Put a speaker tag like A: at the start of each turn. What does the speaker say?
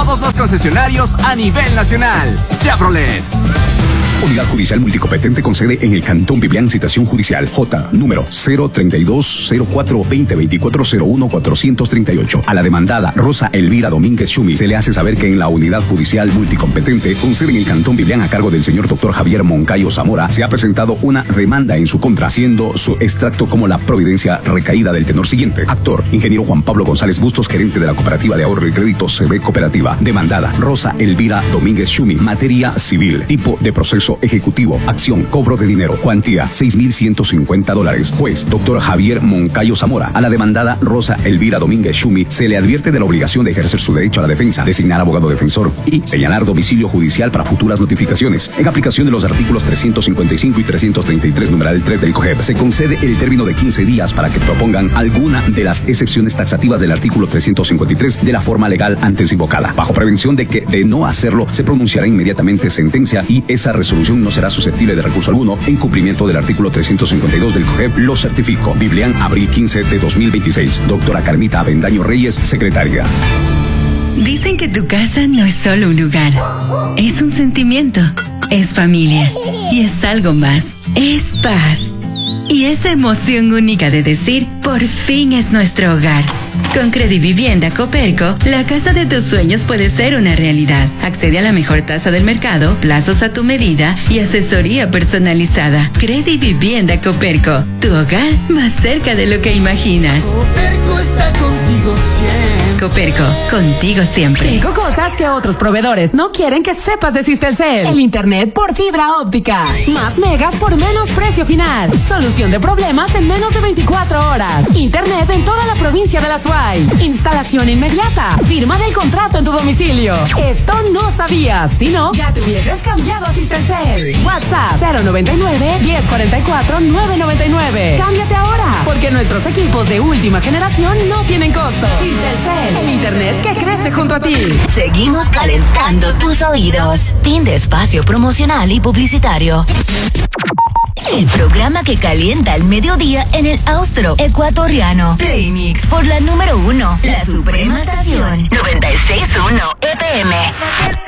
A: todos los concesionarios a nivel nacional. Chevrolet.
B: Unidad Judicial Multicompetente con sede en el Cantón Biblián, citación judicial J, número 032-04-2024-01-438. A la demandada Rosa Elvira Domínguez Schumi se le hace saber que en la Unidad Judicial Multicompetente con sede en el Cantón Biblián a cargo del señor Dr. Javier Moncayo Zamora se ha presentado una demanda en su contra, siendo su extracto como la providencia recaída del tenor siguiente. Actor, ingeniero Juan Pablo González Bustos, gerente de la Cooperativa de Ahorro y Crédito CB Cooperativa. Demandada Rosa Elvira Domínguez Schumi. Materia civil. Tipo de proceso ejecutivo. Acción, cobro de dinero. Cuantía, $6,150. Juez, doctor Javier Moncayo Zamora. A la demandada Rosa Elvira Domínguez Schumi se le advierte de la obligación de ejercer su derecho a la defensa, designar abogado defensor y señalar domicilio judicial para futuras notificaciones. En aplicación de los artículos 355 y 333, numeral 3 del COGEB, se concede el término de 15 días para que propongan alguna de las excepciones taxativas del artículo 353 de la forma legal antes invocada. Bajo prevención de que, de no hacerlo, se pronunciará inmediatamente sentencia y esa resolución no será susceptible de recurso alguno en cumplimiento del artículo 352 del COGEB. Lo certifico. Biblián, abril 15 de 2026. Doctora Carmita Avendaño Reyes, secretaria.
C: Dicen que tu casa no es solo un lugar, es un sentimiento, es familia y es algo más, es paz. Y esa emoción única de decir, por fin es nuestro hogar. Con Credivivienda Coperco, la casa de tus sueños puede ser una realidad. Accede a la mejor tasa del mercado, plazos a tu medida y asesoría personalizada. Credivivienda Coperco, tu hogar más cerca de lo que imaginas.
D: Coperco está contigo siempre.
C: Coperco, contigo siempre.
E: 5 cosas que otros proveedores no quieren que sepas de Sistelcel. El internet por fibra óptica. Más megas por menos precio final. Solución de problemas en menos de 24 horas. Internet en toda la provincia de La Suay. Instalación inmediata. Firma del contrato en tu domicilio. Esto no sabías. Si no, ya te hubieses cambiado a Sistelcel. WhatsApp 099-1044-999. Cámbiate ahora, porque nuestros equipos de última generación no tienen costo. Sistelcel, el internet que crece junto a ti.
F: Seguimos calentando tus oídos. Fin de espacio promocional y publicitario. El programa que calienta el mediodía en el austro ecuatoriano. Playmix por la número 1, la suprema estación 96.1 FM.